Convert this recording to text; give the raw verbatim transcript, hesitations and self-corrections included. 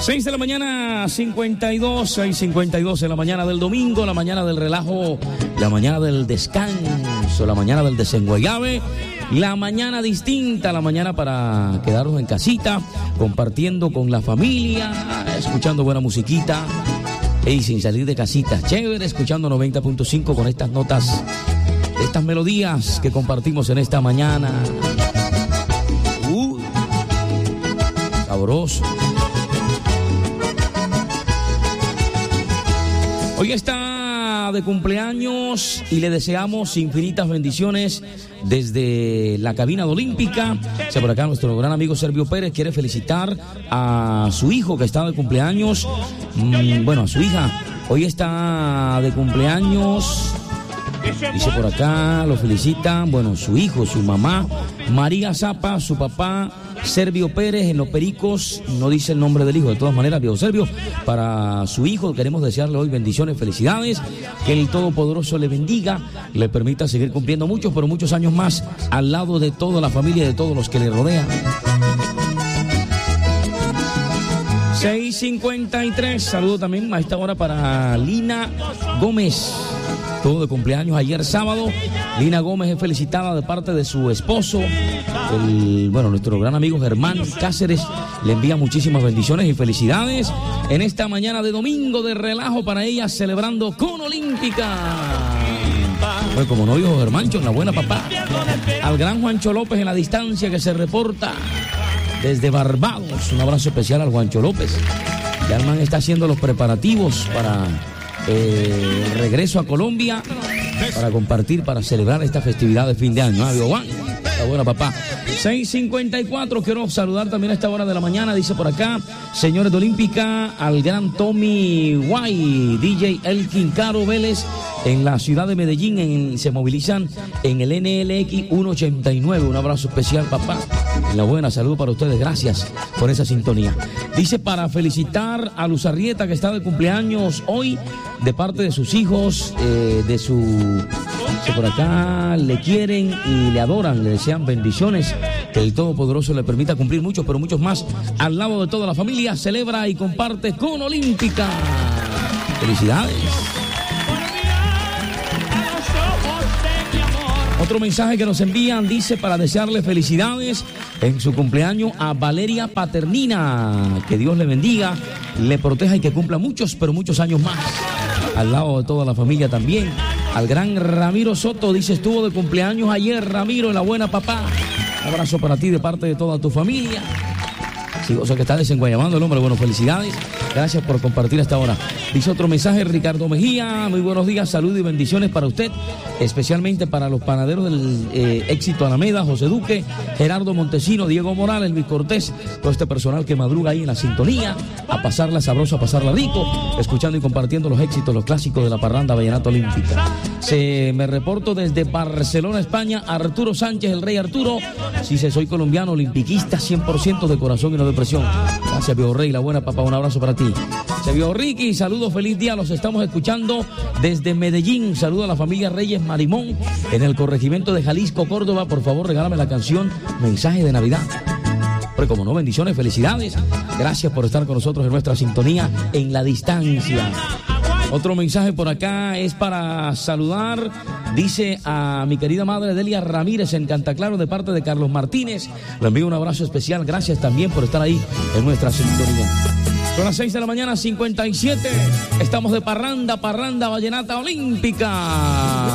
seis de la mañana, cincuenta y dos, seis cincuenta y dos en la mañana del domingo, la mañana del relajo, la mañana del descanso, la mañana del desenguayabe, la mañana distinta, la mañana para quedarnos en casita, compartiendo con la familia, escuchando buena musiquita y sin salir de casita. Chévere, escuchando noventa punto cinco con estas notas, estas melodías que compartimos en esta mañana. Uh, sabroso. Hoy está de cumpleaños y le deseamos infinitas bendiciones desde la cabina de Olímpica. O sea, por acá nuestro gran amigo Servio Pérez quiere felicitar a su hijo que está de cumpleaños. Mm, bueno, a su hija. Hoy está de cumpleaños. Dice por acá, lo felicitan, bueno, su hijo, su mamá, María Zapa, su papá, Servio Pérez, en Los Pericos, no dice el nombre del hijo, de todas maneras, viejo Servio, para su hijo queremos desearle hoy bendiciones, felicidades, que el Todopoderoso le bendiga, le permita seguir cumpliendo muchos, pero muchos años más, al lado de toda la familia y de todos los que le rodean. seis cincuenta y tres, saludo también a esta hora para Lina Gómez. Todo de cumpleaños ayer sábado. Lina Gómez es felicitada de parte de su esposo, el, bueno, nuestro gran amigo Germán Cáceres. Le envía muchísimas bendiciones y felicidades en esta mañana de domingo de relajo para ella, celebrando con Olímpica. Pues como no dijo Germancho, en la buena papá. Al gran Juancho López en la distancia que se reporta desde Barbados. Un abrazo especial al Juancho López. Ya el man está haciendo los preparativos para Eh, el regreso a Colombia para compartir, para celebrar esta festividad de fin de año. ¿Ah, Juan? Está buena, papá. seis cincuenta y cuatro, quiero saludar también a esta hora de la mañana, dice por acá, señores de Olímpica, al gran Tommy Guay, D J Elkin Caro Vélez, en la ciudad de Medellín, en, se movilizan en el N L X ciento ochenta y nueve. Un abrazo especial, papá. En la buena, saludo para ustedes, gracias por esa sintonía. Dice para felicitar a Luz Arrieta, que está de cumpleaños hoy, de parte de sus hijos, eh, de su... que por acá le quieren y le adoran, le desean bendiciones, que el Todopoderoso le permita cumplir muchos, pero muchos más, al lado de toda la familia, celebra y comparte con Olímpica. Felicidades. Otro mensaje que nos envían, dice, para desearle felicidades en su cumpleaños a Valeria Paternina. Que Dios le bendiga, le proteja y que cumpla muchos, pero muchos años más. Al lado de toda la familia también. Al gran Ramiro Soto, dice, estuvo de cumpleaños ayer, Ramiro, en la buena papá. Un abrazo para ti de parte de toda tu familia. Sí, o sea que está desenguayamando el hombre. Bueno, felicidades. Gracias por compartir hasta ahora. Dice otro mensaje, Ricardo Mejía. Muy buenos días, salud y bendiciones para usted, especialmente para los panaderos del eh, Éxito Alameda, José Duque, Gerardo Montesino, Diego Morales, Luis Cortés, todo este personal que madruga ahí en la sintonía, a pasarla sabroso, a pasarla rico, escuchando y compartiendo los éxitos, los clásicos de la parranda vallenata olímpica. Se me reporto desde Barcelona, España, Arturo Sánchez, el rey Arturo. Sí, sí, soy colombiano, olimpiquista, cien por ciento de corazón y no de presión. Gracias, viejo rey, la buena papá, un abrazo para ti. Se vio Ricky, saludos, feliz día, los estamos escuchando desde Medellín. Saludo a la familia Reyes Marimón en el corregimiento de Jalisco, Córdoba. Por favor, regálame la canción Mensaje de Navidad. Pero como no, bendiciones, felicidades. Gracias por estar con nosotros en nuestra sintonía en la distancia. Otro mensaje por acá es para saludar, dice, a mi querida madre Delia Ramírez en Cantaclaro, de parte de Carlos Martínez. Le envío un abrazo especial, gracias también por estar ahí en nuestra sintonía. Son las seis de la mañana, cincuenta y siete. Estamos de parranda, parranda vallenata olímpica.